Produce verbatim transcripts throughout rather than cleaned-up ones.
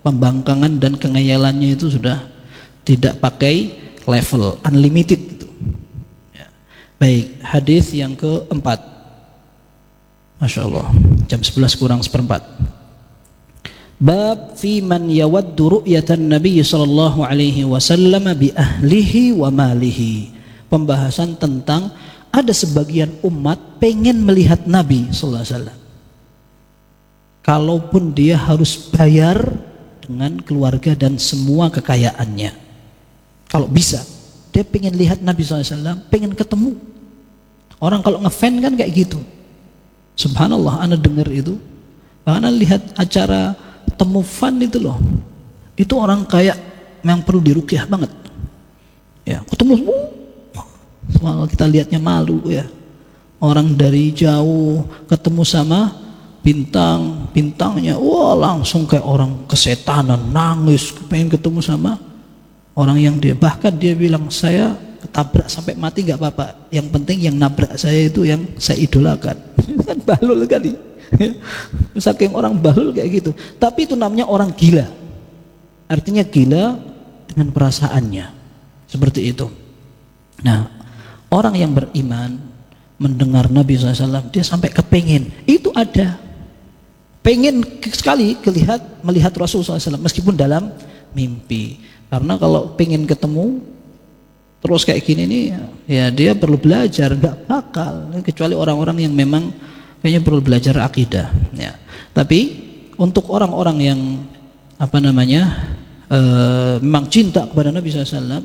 pembangkangan dan kengayalannya itu sudah tidak pakai level, unlimited gitu. Ya. Baik, hadis yang keempat. Masya Allah, jam sebelas kurang seperempat. Bab fi man yawaddu ru'yatan Nabi sallallahu alaihi wasallam bi ahlihi wa malihi. Pembahasan tentang ada sebagian umat pengen melihat Nabi sallallahu alaihi wasallam. Kalaupun dia harus bayar dengan keluarga dan semua kekayaannya. Kalau bisa, dia pengen lihat Nabi sallallahu alaihi wasallam, pengen ketemu. Orang kalau ngefan kan kayak gitu. Subhanallah, ana dengar itu. Bahkan ana lihat acara temu fan itu loh. Itu orang kayak yang perlu diruqyah banget. Ya, ketemu semua kita lihatnya malu ya. Orang dari jauh ketemu sama bintang, bintangnya wah langsung kayak orang kesetanan, nangis pengen ketemu sama orang yang dia, bahkan dia bilang saya ketabrak sampai mati nggak apa-apa, yang penting yang nabrak saya itu yang saya idolakan. Kan bahlul kali. Saking orang bahlul kayak gitu. Tapi itu namanya orang gila. Artinya gila dengan perasaannya. Seperti itu. Nah, orang yang beriman mendengar Nabi shallallahu alaihi wasallam, dia sampai kepengin. Itu ada. Pengen sekali melihat melihat Rasulullah shallallahu alaihi wasallam meskipun dalam mimpi. Karena kalau pengen ketemu terus kayak gini nih, ya dia perlu belajar, nggak bakal. Kecuali orang-orang yang memang kayaknya perlu belajar akidah. Ya. Tapi untuk orang-orang yang apa namanya e, memang cinta kepada Nabi shallallahu alaihi wasallam,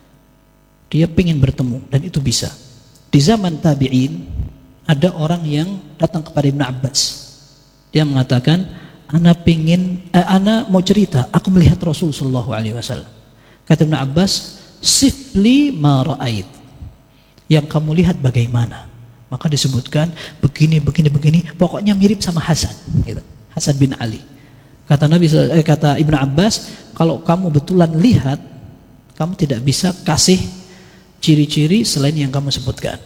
dia pengen bertemu dan itu bisa. Di zaman tabi'in ada orang yang datang kepada Ibn Abbas. Dia mengatakan, ana pengen, eh, ana mau cerita, aku melihat Rasul sallallahu alaihi wasallam. Kata Ibn Abbas, sifli ma ra'ait. Yang kamu lihat bagaimana? Maka disebutkan begini, begini, begini. Pokoknya mirip sama Hasan, gitu. Hasan bin Ali. Kata Nabi, eh, kata Ibn Abbas, kalau kamu betulan lihat, kamu tidak bisa kasih ciri-ciri selain yang kamu sebutkan.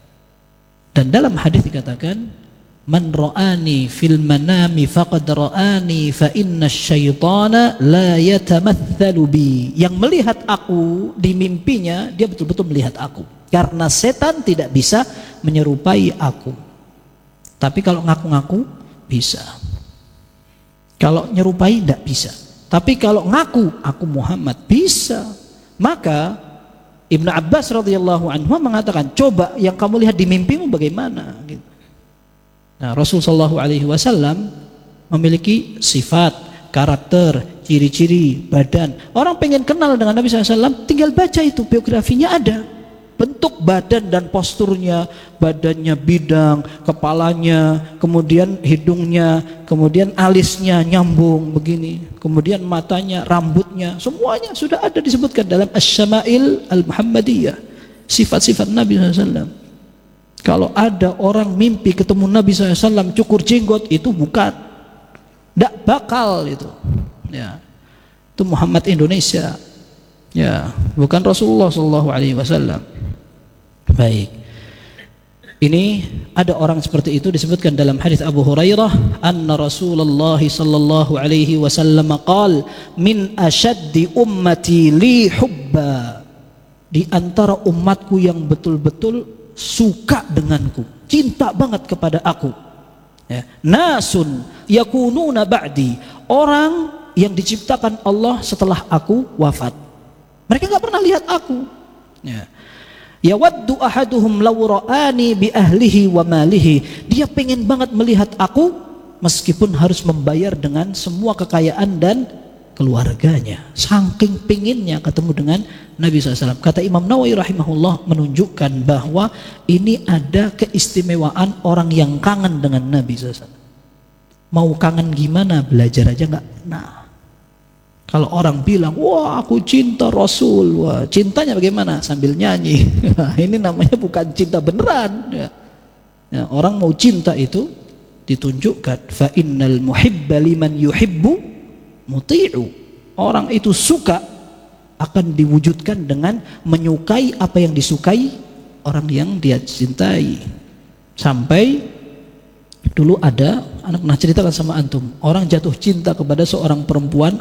Dan dalam hadis dikatakan, man ra'ani fil manami faqad ra'ani fa inna syaitana la yatamathalu bi. Yang melihat aku di mimpinya, dia betul-betul melihat aku. Karena setan tidak bisa menyerupai aku. Tapi kalau ngaku-ngaku bisa. Kalau nyerupai tidak bisa. Tapi kalau ngaku aku Muhammad bisa. Maka Ibn Abbas radhiyallahu anhu mengatakan, coba yang kamu lihat di mimpimu bagaimana? Gitu. Nah, Rasul sallallahu alaihi wasallam memiliki sifat, karakter, ciri-ciri, badan. Orang pengen kenal dengan Nabi sallallahu alaihi wasallam, tinggal baca itu, biografinya ada. Bentuk badan dan posturnya, badannya bidang, kepalanya, kemudian hidungnya, kemudian alisnya nyambung begini, kemudian matanya, rambutnya, semuanya sudah ada disebutkan dalam Asy-Syama'il Al-Muhammadiyah, sifat-sifat Nabi sallallahu alaihi wasallam. Kalau ada orang mimpi ketemu Nabi sallallahu alaihi wasallam cukur jenggot, itu bukan, tidak bakal itu, ya, itu Muhammad Indonesia, ya, bukan Rasulullah sallallahu alaihi wasallam. Baik, ini ada orang seperti itu disebutkan dalam hadis Abu Hurairah, anna Rasulullah sallallahu alaihi wasallam qala min ashaddi ummati li hubba, di antara umatku yang betul-betul suka denganku, cinta banget kepada aku, ya, nasun yakununa ba'di, orang yang diciptakan Allah setelah aku wafat. Mereka nggak pernah lihat aku, ya. Yawaddu ahaduhum law ra'ani bi ahlihi wa malihi, dia pengen banget melihat aku meskipun harus membayar dengan semua kekayaan dan keluarganya. Saking pengennya ketemu dengan Nabi sallallahu alaihi wasallam. Kata Imam Nawawi rahimahullah menunjukkan bahwa ini ada keistimewaan orang yang kangen dengan Nabi sallallahu alaihi wasallam. Mau kangen gimana, belajar aja nggak pernah. Kalau orang bilang, wah aku cinta Rasul, wah cintanya bagaimana? Sambil nyanyi. Ini namanya bukan cinta beneran. Ya. Ya, orang mau cinta itu ditunjukkan. Fa innal muhibba liman yuhibbu muti'u. Orang itu suka akan diwujudkan dengan menyukai apa yang disukai orang yang dia cintai. Sampai dulu ada, anak pernah ceritakan sama antum, orang jatuh cinta kepada seorang perempuan